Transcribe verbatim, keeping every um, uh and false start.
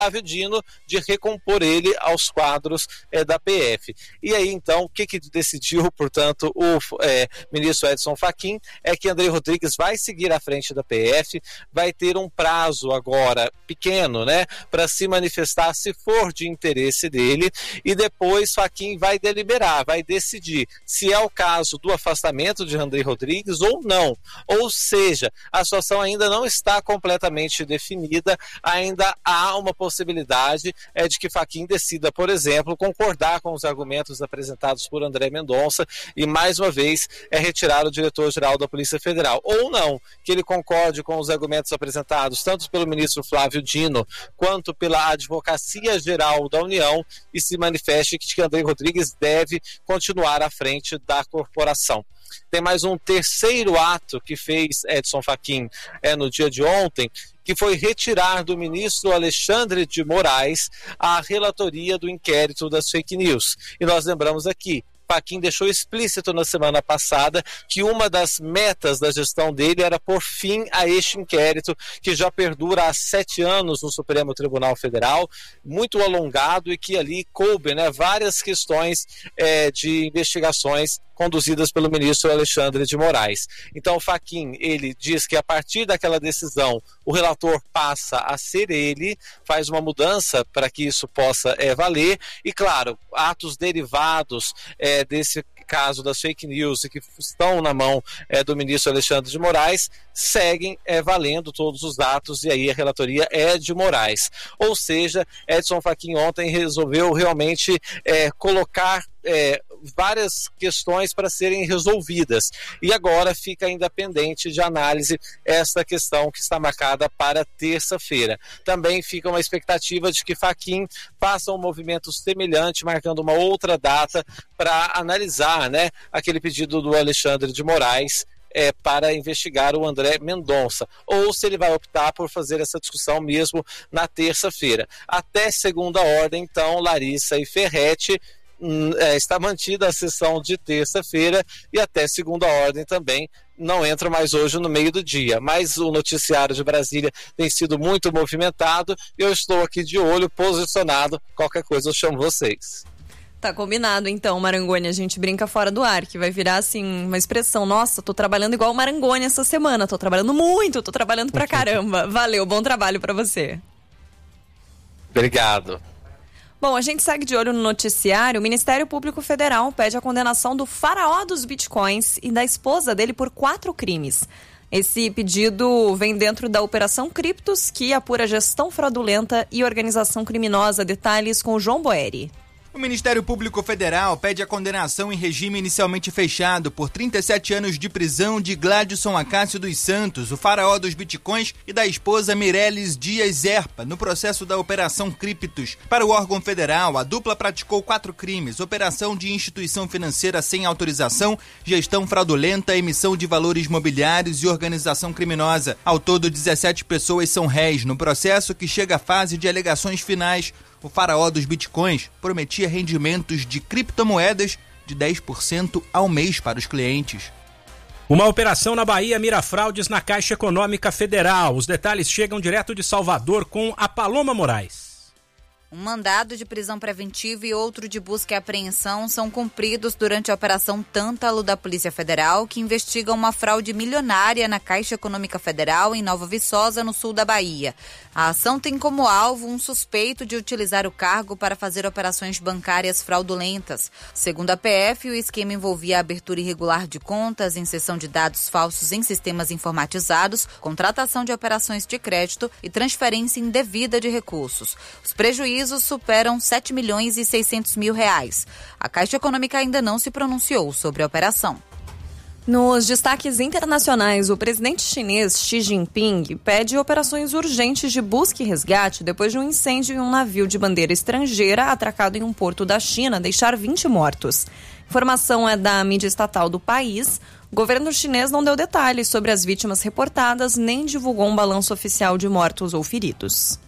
Flávio Dino de recompor ele aos quadros é, da P F. E aí, então, o que, que decidiu, portanto, o é, ministro Edson Fachin é que André Rodrigues vai seguir à frente da P F, vai ter um prazo agora pequeno, né, para se manifestar se for de interesse dele, e depois Fachin vai deliberar, vai decidir se é o caso do afastamento de André Rodrigues ou não. Ou seja, a situação ainda não está completamente definida, ainda há uma possibilidade é, de que Fachin decida, por exemplo, concordar com os argumentos apresentados por André Mendonça e, mais uma vez, é retirar o diretor-geral da Polícia Federal. Ou não, que ele concorde com os argumentos apresentados tanto pelo ministro Flávio Dino quanto pela Advocacia Geral da União e se manifeste que André Rodrigues deve continuar à frente da corporação. Tem mais um terceiro ato que fez Edson Fachin é, no dia de ontem, que foi retirar do ministro Alexandre de Moraes a relatoria do inquérito das fake news. E nós lembramos aqui, Fachin deixou explícito na semana passada que uma das metas da gestão dele era pôr fim a este inquérito que já perdura há sete anos no Supremo Tribunal Federal, muito alongado e que ali coube, né, várias questões é, de investigações conduzidas pelo ministro Alexandre de Moraes. Então, Fachin, ele diz que a partir daquela decisão, o relator passa a ser ele, faz uma mudança para que isso possa é, valer, e claro, atos derivados é, desse caso das fake news e que estão na mão é, do ministro Alexandre de Moraes, seguem é, valendo todos os atos, e aí a relatoria é de Moraes. Ou seja, Edson Fachin ontem resolveu realmente é, colocar É, várias questões para serem resolvidas, e agora fica ainda pendente de análise esta questão que está marcada para terça-feira. Também fica uma expectativa de que Fachin faça um movimento semelhante, marcando uma outra data para analisar, né, aquele pedido do Alexandre de Moraes É, para investigar o André Mendonça, ou se ele vai optar por fazer essa discussão mesmo na terça-feira. Até segunda ordem, então, Larissa e Ferretti, hum, é, está mantida a sessão de terça-feira, e até segunda ordem também não entra mais hoje no meio do dia, mas o noticiário de Brasília tem sido muito movimentado e eu estou aqui de olho, posicionado, qualquer coisa eu chamo vocês. Tá combinado, então, Marangoni, a gente brinca fora do ar, que vai virar, assim, uma expressão, nossa, tô trabalhando igual o Marangoni essa semana, tô trabalhando muito, tô trabalhando pra caramba. Valeu, bom trabalho pra você. Obrigado. Bom, a gente segue de olho no noticiário. O Ministério Público Federal pede a condenação do faraó dos bitcoins e da esposa dele por quatro crimes. Esse pedido vem dentro da Operação Criptos, que apura gestão fraudulenta e organização criminosa. Detalhes com o João Boeri. O Ministério Público Federal pede a condenação em regime inicialmente fechado por trinta e sete anos de prisão de Gladson Acácio dos Santos, o faraó dos bitcoins, e da esposa Mireles Dias Erpa, no processo da Operação Criptos. Para o órgão federal, a dupla praticou quatro crimes: operação de instituição financeira sem autorização, gestão fraudulenta, emissão de valores mobiliários e organização criminosa. Ao todo, dezessete pessoas são réis no processo, que chega à fase de alegações finais. O faraó dos bitcoins prometia rendimentos de criptomoedas de dez por cento ao mês para os clientes. Uma operação na Bahia mira fraudes na Caixa Econômica Federal. Os detalhes chegam direto de Salvador com a Paloma Moraes. Um mandado de prisão preventiva e outro de busca e apreensão são cumpridos durante a Operação Tântalo da Polícia Federal, que investiga uma fraude milionária na Caixa Econômica Federal em Nova Viçosa, no sul da Bahia. A ação tem como alvo um suspeito de utilizar o cargo para fazer operações bancárias fraudulentas. Segundo a P F, o esquema envolvia a abertura irregular de contas, inserção de dados falsos em sistemas informatizados, contratação de operações de crédito e transferência indevida de recursos. Os prejuízos superam sete milhões e seiscentos mil reais. A Caixa Econômica ainda não se pronunciou sobre a operação. Nos destaques internacionais, o presidente chinês Xi Jinping pede operações urgentes de busca e resgate depois de um incêndio em um navio de bandeira estrangeira atracado em um porto da China deixar vinte mortos. Informação é da mídia estatal do país. O governo chinês não deu detalhes sobre as vítimas reportadas nem divulgou um balanço oficial de mortos ou feridos.